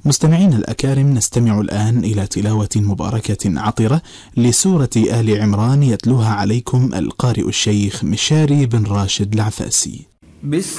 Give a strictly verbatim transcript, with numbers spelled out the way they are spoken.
مستمعين الأكارم، نستمع الآن إلى تلاوة مباركة عطرة لسورة آل عمران، يتلوها عليكم القارئ الشيخ مشاري بن راشد العفاسي.